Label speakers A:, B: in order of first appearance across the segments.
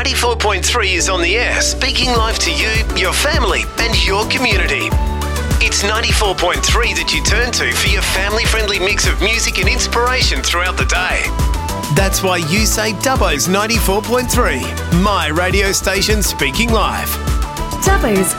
A: 94.3 is on the air, speaking live to you, your family and your community. It's 94.3 that you turn to for your family-friendly mix of music and inspiration throughout the day. That's why you say Dubbo's 94.3, my radio station speaking live.
B: Dubbo's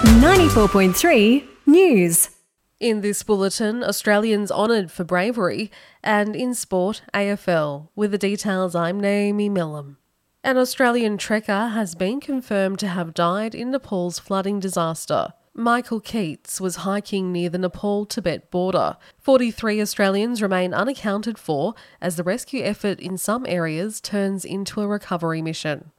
B: 94.3 News.
C: In this bulletin, Australians honoured for bravery, and in sport, AFL. With the details, I'm Naomi Millam. An Australian trekker has been confirmed to have died in Nepal's flooding disaster. Michael Keats was hiking near the Nepal-Tibet border. 43 Australians remain unaccounted for as the rescue effort in some areas turns into a recovery mission.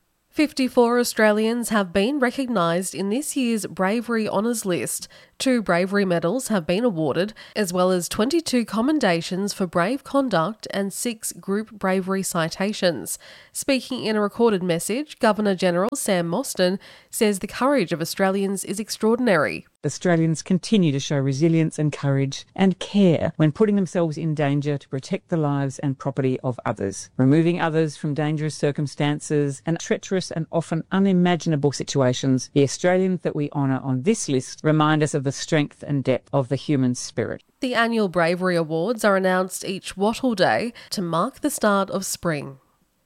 C: 54 Australians have been recognised in this year's Bravery Honours List. 2 bravery medals have been awarded, as well as 22 commendations for brave conduct and 6 group bravery citations. Speaking in a recorded message, Governor-General Sam Mostyn says the courage of Australians is extraordinary.
D: Australians continue to show resilience and courage and care when putting themselves in danger to protect the lives and property of others, removing others from dangerous circumstances and treacherous and often unimaginable situations. The Australians that we honour on this list remind us of the strength and depth of the human spirit.
C: The annual Bravery Awards are announced each Wattle Day to mark the start of spring.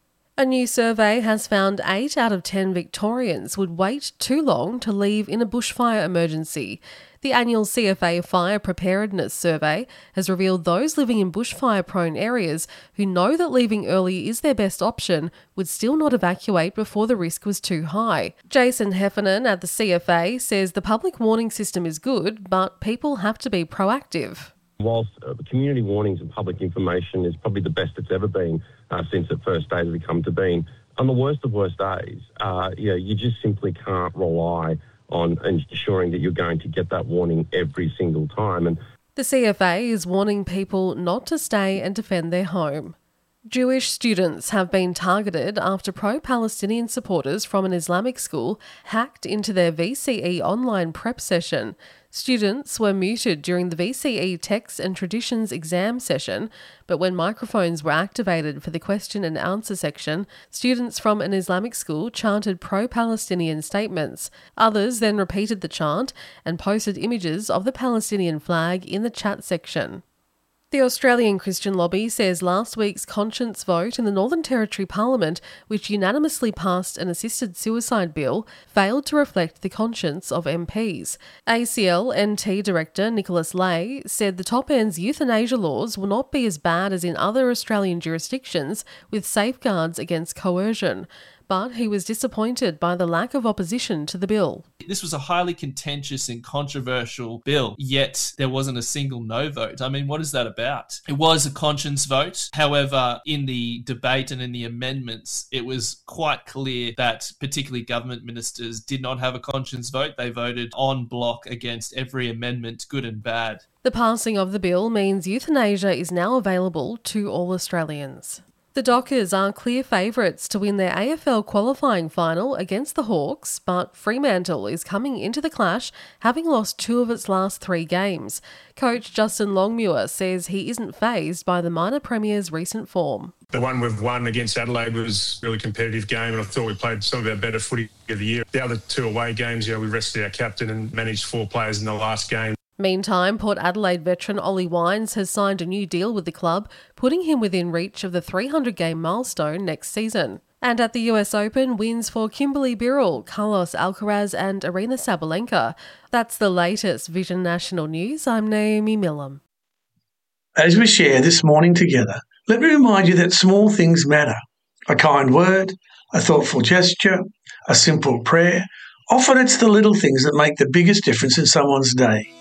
C: A new survey has found 8 out of 10 Victorians would wait too long to leave in a bushfire emergency. The annual CFA Fire Preparedness Survey has revealed those living in bushfire-prone areas who know that leaving early is their best option would still not evacuate before the risk was too high. Jason Heffernan at the CFA says the public warning system is good, but people have to be proactive.
E: Whilst community warnings and public information is probably the best it's ever been since it first started to come to being, on the worst of worst days, you just simply can't rely on ensuring that you're going to get that warning every single time. And
C: the CFA is warning people not to stay and defend their home. Jewish students have been targeted after pro-Palestinian supporters from an Islamic school hacked into their VCE online prep session. Students were muted during the VCE Texts and Traditions exam session, but when microphones were activated for the question and answer section, students from an Islamic school chanted pro-Palestinian statements. Others then repeated the chant and posted images of the Palestinian flag in the chat section. The Australian Christian Lobby says last week's conscience vote in the Northern Territory Parliament, which unanimously passed an assisted suicide bill, failed to reflect the conscience of MPs. ACL-NT Director Nicholas Lay said the top end's euthanasia laws will not be as bad as in other Australian jurisdictions with safeguards against coercion, but he was disappointed by the lack of opposition to the bill.
F: This was a highly contentious and controversial bill, yet there wasn't a single no vote. I mean, what is that about? It was a conscience vote. However, in the debate and in the amendments, it was quite clear that particularly government ministers did not have a conscience vote. They voted en bloc against every amendment, good and bad.
C: The passing of the bill means euthanasia is now available to all Australians. The Dockers are clear favourites to win their AFL qualifying final against the Hawks, but Fremantle is coming into the clash, having lost 2 of its last 3 games. Coach Justin Longmuir says he isn't fazed by the minor premier's recent form.
G: The one we've won against Adelaide was a really competitive game, and I thought we played some of our better footy of the year. The other 2 away games, we rested our captain and managed 4 players in the last game.
C: Meantime, Port Adelaide veteran Ollie Wines has signed a new deal with the club, putting him within reach of the 300-game milestone next season. And at the US Open, wins for Kimberly Birrell, Carlos Alcaraz and Aryna Sabalenka. That's the latest Vision National News. I'm Naomi Millam.
H: As we share this morning together, let me remind you that small things matter. A kind word, a thoughtful gesture, a simple prayer. Often it's the little things that make the biggest difference in someone's day.